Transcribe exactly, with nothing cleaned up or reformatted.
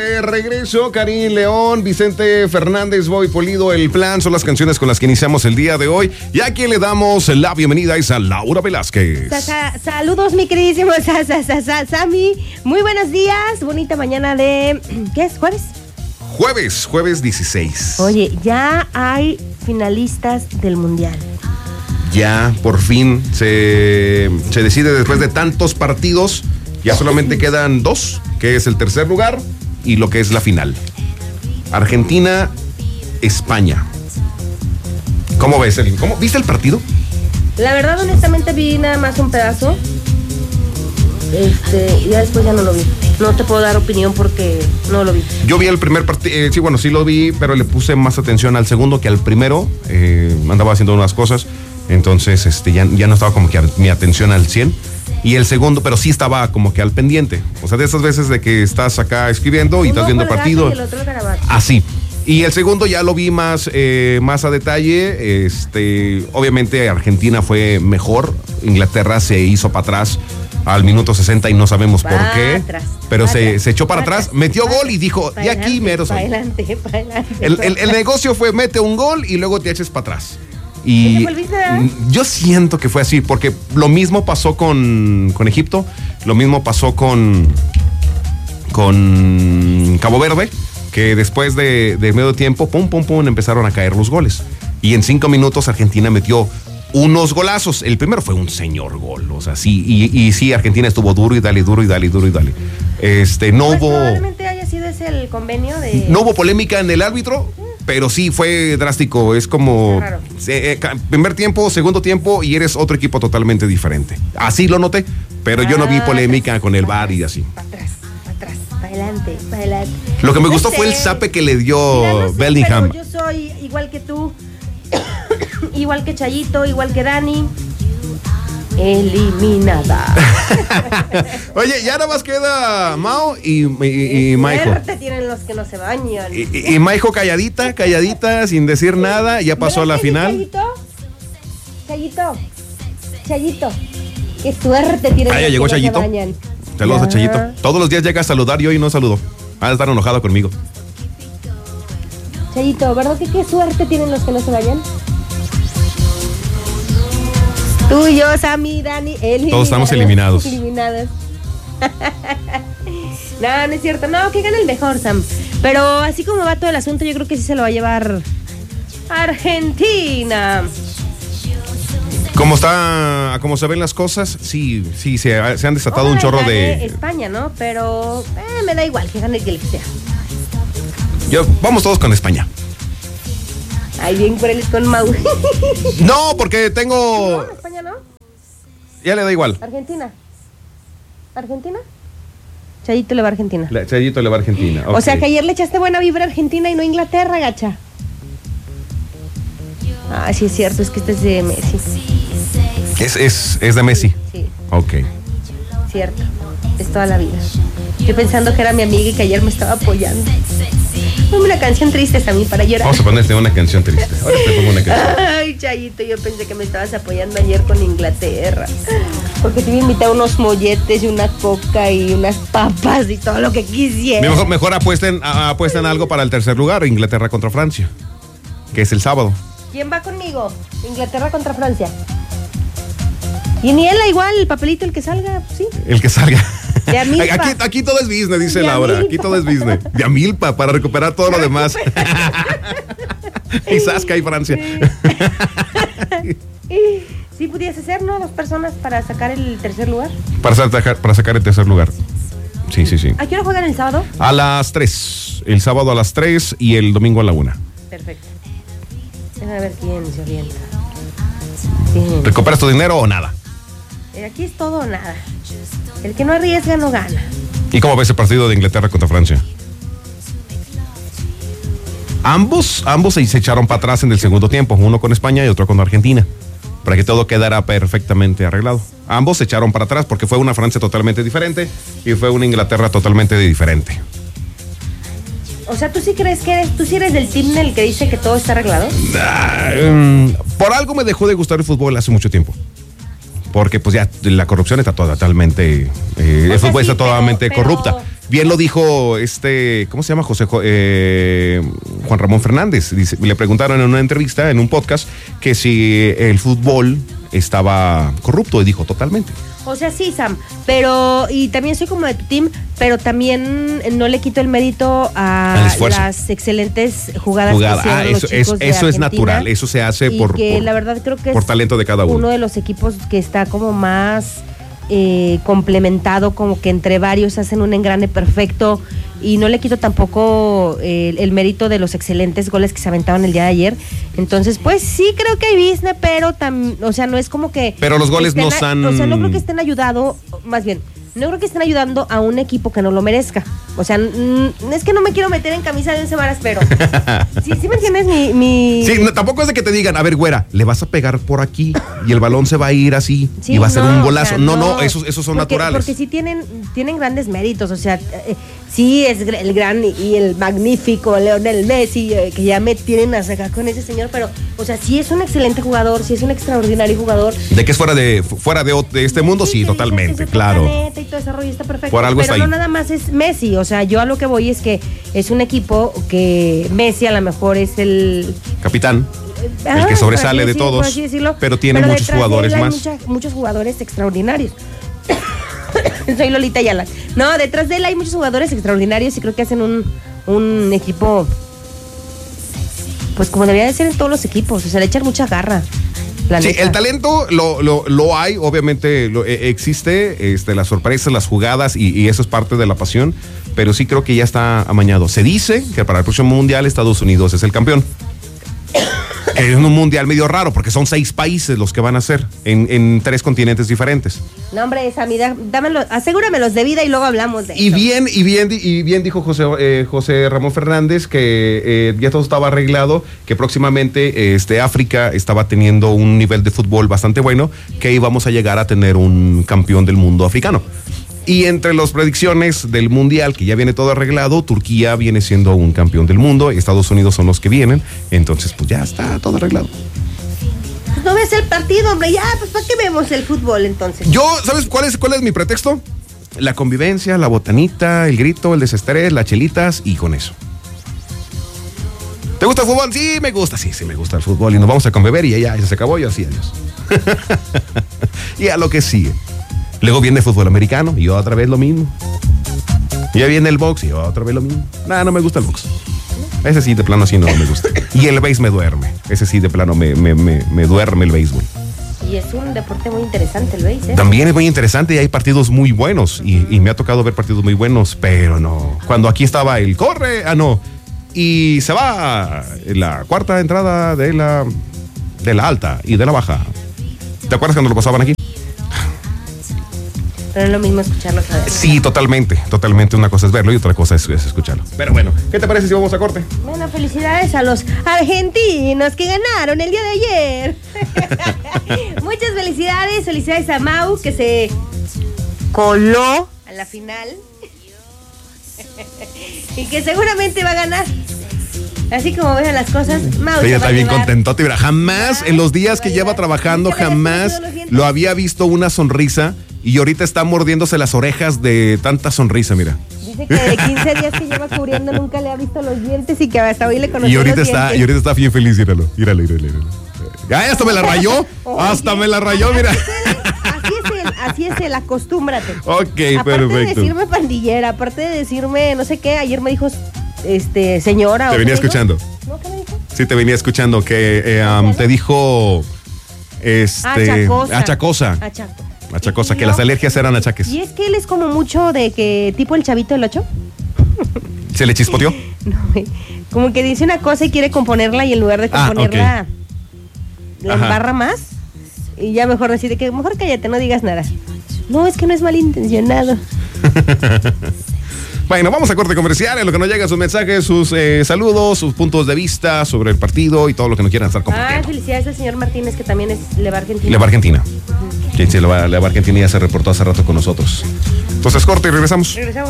De regreso, Karim León, Vicente Fernández, Bobby Polido, El Plan, son las canciones con las que iniciamos el día de hoy. Y a quien le damos la bienvenida es a Laura Velázquez. Sa -sa Saludos, mi queridísimo sa -sa -sa -sa Sammy. Muy buenos días, bonita mañana de... ¿Qué es? ¿Jueves? Jueves, jueves dieciséis. Oye, ya hay finalistas del Mundial. Ya, por fin, se, se decide después de tantos partidos. Ya solamente quedan dos, que es el tercer lugar y lo que es la final. Argentina, España. ¿Cómo ves? El, ¿cómo, ¿Viste el partido? La verdad, honestamente, vi nada más un pedazo. Este, y ya después ya no lo vi. No te puedo dar opinión porque no lo vi. Yo vi el primer partido, eh, sí, bueno, sí lo vi, pero le puse más atención al segundo que al primero. Eh, andaba haciendo unas cosas, entonces este, ya, ya no estaba como que a, mi atención al cien. Y el segundo, pero sí estaba como que al pendiente. O sea, de esas veces de que estás acá escribiendo y estás viendo el partido. Y el otro así. Y el segundo ya lo vi más, eh, más a detalle. Este, obviamente Argentina fue mejor. Inglaterra se hizo para atrás al minuto sesenta y no sabemos por qué. Atrás, pero se, atrás, se echó para atrás, atrás, metió gol y dijo, y aquí mero soy. Adelante, adelante, el, el, el negocio fue mete un gol y luego te eches para atrás. Y yo siento que fue así, porque lo mismo pasó con, con Egipto, lo mismo pasó con, con Cabo Verde, que después de, de medio tiempo, pum, pum, pum, empezaron a caer los goles. Y en cinco minutos Argentina metió unos golazos. El primero fue un señor gol, o sea, sí, y, y sí, Argentina estuvo duro y dale, duro y dale, duro y dale. Este, no pues hubo... Probablemente haya sido ese el convenio de... No hubo polémica en el árbitro, pero sí fue drástico. Es como eh, primer tiempo, segundo tiempo y eres otro equipo totalmente diferente. Así lo noté, pero ah, yo no vi polémica con el V A R y así. Para atrás, para atrás, para adelante, para adelante. Lo que me gustó no sé. fue el zape que le dio Mira, no sé, Bellingham. Pero yo soy igual que tú, igual que Chayito, igual que Dani. Eliminada. Oye, ya nada más queda Mao y, y, y Maijo. Tienen los que no se bañan. Y, y, y Maijo calladita, calladita, sin decir nada, ya pasó a la final. Chayito, Chayito, Chayito, qué suerte tienen. Ah, ya llegó Chayito. No saludos a Chayito. Todos los días llega a saludar y hoy no saludó. Va a estar enojado conmigo. Chayito, ¿verdad que qué suerte tienen los que no se bañan? Tú y yo, Sammy, Dani, eliminados. Todos estamos eliminados. Eliminados. No, no es cierto. No, que gane el mejor, Sam. Pero así como va todo el asunto, yo creo que sí se lo va a llevar Argentina. Como está, como se ven las cosas, sí, sí, se, se han desatado Ojalá un chorro de... España, ¿no? Pero eh, me da igual, que gane el que sea. Yo, vamos todos con España. Ay, bien por él con Mau. No, porque tengo... No, España no. Ya le da igual. Argentina. ¿Argentina? Chayito le va a Argentina. Le, Chayito le va a Argentina. Okay. O sea que ayer le echaste buena vibra a Argentina y no a Inglaterra, gacha. Ah, sí es cierto, es que este es de Messi. Es, es, es de Messi. Sí. Ok. Cierto. Es toda la vida. Yo pensando que era mi amiga y que ayer me estaba apoyando. Ponme una canción triste a mí para llorar. Vamos a ponerte una canción triste. Ahora te pongo una canción. Ay, Chayito, yo pensé que me estabas apoyando ayer con Inglaterra. Porque te iba a invitar unos molletes y una coca y unas papas y todo lo que quisiera. Mejor, mejor apuesten, apuesten algo para el tercer lugar, Inglaterra contra Francia, que es el sábado. ¿Quién va conmigo? Inglaterra contra Francia. Y ni él, igual, el papelito, el que salga, sí. El que salga. De a milpa. Aquí, aquí todo es business, dice de Laura. Aquí todo es business. De a milpa, para recuperar todo lo demás. Y Sasca y Francia. Sí, pudiese ser, ¿no? Dos personas para sacar el tercer lugar. Para sacar, para sacar el tercer lugar. Sí, sí, sí. ¿A qué hora juegan el sábado? A las tres. El sábado a las tres y el domingo a la una. Perfecto. Déjame ver quién se orienta. ¿Quién? ¿Recuperas tu dinero o nada? Aquí es todo o nada. El que no arriesga no gana. ¿Y cómo ves el partido de Inglaterra contra Francia? Ambos, ambos se echaron para atrás en el segundo tiempo, uno con España y otro con Argentina, para que todo quedara perfectamente arreglado. Ambos se echaron para atrás porque fue una Francia totalmente diferente y fue una Inglaterra totalmente diferente. O sea, ¿tú sí crees que eres, tú sí eres del team del que dice que todo está arreglado? Um, por algo me dejó de gustar el fútbol hace mucho tiempo. Porque pues ya la corrupción está totalmente, eh, el fútbol sí, está totalmente pero, corrupta. Bien lo dijo este, ¿cómo se llama? José eh, Juan Ramón Fernández. Dice, le preguntaron en una entrevista, en un podcast, que si el fútbol estaba corrupto, y dijo totalmente. O sea, sí, Sam, pero, y también soy como de tu team, pero también no le quito el mérito a las excelentes jugadas Jugada. que hicieron ah, los eso, chicos es, de eso es Argentina, natural, eso se hace y por, que por, la verdad creo que por es talento de cada uno. Uno de los equipos que está como más eh, complementado, como que entre varios hacen un engrane perfecto, y no le quito tampoco eh, el mérito de los excelentes goles que se aventaron el día de ayer. Entonces, pues sí creo que hay business, pero tam, o sea, no es como que... Pero los goles no están... O sea, no creo que estén ayudado, más bien, no creo que estén ayudando a un equipo que no lo merezca. O sea, n- es que no me quiero meter en camisa de once varas, pero... ¿Sí, sí me entiendes mi...? mi... Sí, no, tampoco es de que te digan, a ver, güera, le vas a pegar por aquí y el balón se va a ir así sí, y va a ser no, un golazo. O sea, no, no, no, esos, esos son porque, naturales. Porque sí tienen, tienen grandes méritos, o sea... Eh, sí, es el gran y el magnífico Lionel Messi, eh, que ya me tienen a sacar con ese señor, pero, o sea, sí es un excelente jugador, sí es un extraordinario jugador. De que es fuera de fuera de, de este mundo, sí, sí totalmente, claro. Y todo ese rollo está perfecto, por algo pero está no ahí. Nada más es Messi, o sea, yo a lo que voy es que es un equipo que Messi a lo mejor es el... capitán. Ah, el que sobresale decir, de todos, decirlo, pero tiene pero muchos jugadores hay más. Mucha, muchos jugadores extraordinarios. Soy Lolita Ayala. No, detrás de él hay muchos jugadores extraordinarios y creo que hacen un, un equipo, pues como debería de ser en todos los equipos, o sea, le echan mucha garra. Sí, neta. El talento lo, lo, lo hay, obviamente lo, eh, existe, este, las sorpresas, las jugadas y, y eso es parte de la pasión, pero sí creo que ya está amañado. Se dice que para el próximo mundial Estados Unidos es el campeón. Es un mundial medio raro porque son seis países los que van a ser en, en tres continentes diferentes. No, hombre, esa mida, dámelo, asegúramelos de vida y luego hablamos de y eso. Bien, y bien, y bien dijo José, eh, José Ramón Fernández que eh, ya todo estaba arreglado, que próximamente este, África estaba teniendo un nivel de fútbol bastante bueno, que íbamos a llegar a tener un campeón del mundo africano. Y entre las predicciones del mundial, que ya viene todo arreglado, Turquía viene siendo un campeón del mundo, Estados Unidos son los que vienen, entonces pues ya está todo arreglado. Pues no ves el partido, hombre, ya, pues ¿para qué vemos el fútbol entonces? Yo, ¿sabes cuál es, cuál es mi pretexto? La convivencia, la botanita, el grito, el desestrés, las chelitas y con eso. ¿Te gusta el fútbol? Sí, me gusta, sí, sí me gusta el fútbol y nos vamos a conbeber y ya, ya se acabó y así, adiós. Y a lo que sigue. Luego viene el fútbol americano y otra vez lo mismo. Ya viene el box y otra vez lo mismo. Nada, no me gusta el box. Ese sí, de plano, sí no me gusta. Y el béis me duerme. Ese sí, de plano, me, me, me, me duerme el béisbol. Y es un deporte muy interesante el béis, ¿eh? También es muy interesante y hay partidos muy buenos. Y, y me ha tocado ver partidos muy buenos, pero no. Cuando aquí estaba el corre, ah, no. Y se va la cuarta entrada de la, de la alta y de la baja. ¿Te acuerdas cuando lo pasaban aquí? Pero es lo mismo escucharlo otra vez. Sí, totalmente, totalmente. Una cosa es verlo y otra cosa es, es escucharlo. Pero bueno, ¿qué te parece si vamos a corte? Bueno, felicidades a los argentinos que ganaron el día de ayer. Muchas felicidades, felicidades a Mau que se coló a la final y que seguramente va a ganar. Así como vean las cosas, Mau ella está bien contentote. Jamás en los días que lleva trabajando, jamás lo había visto una sonrisa. Y ahorita está mordiéndose las orejas de tanta sonrisa, mira. Dice que de quince días que lleva cubriendo nunca le ha visto los dientes y que hasta hoy le conoció y ahorita los está, dientes. Y ahorita está bien feliz, míralo, míralo, míralo, míralo. ¡Ay, hasta me la rayó! ¡Hasta me la rayó, mira! Así es él, así es él, acostúmbrate. Ok, aparte perfecto. Aparte de decirme pandillera, aparte de decirme no sé qué, ayer me dijo, este, señora. Te venía escuchando. ¿No? ¿Qué me dijo? Sí, te venía escuchando que eh, um, te dijo, este... Achacosa. Achacosa. Achacosa. Achacosa, que las alergias eran achaques. Y es que él es como mucho de que, tipo el chavito del ocho. ¿Se le chispoteó? No, como que dice una cosa y quiere componerla y en lugar de componerla, ah, okay. la Ajá. embarra más. Y ya mejor decide que mejor cállate, no digas nada. No, es que no es malintencionado. Bueno, vamos a corte comercial, en lo que nos llegan sus mensajes, sus eh, saludos, sus puntos de vista sobre el partido y todo lo que nos quieran estar compartiendo. Ah, felicidades al señor Martínez, que también es Leva Argentina. Leva Argentina. Uh-huh. Sí, sí, Leva Argentina ya se reportó hace rato con nosotros. Entonces, corte y regresamos. Regresamos.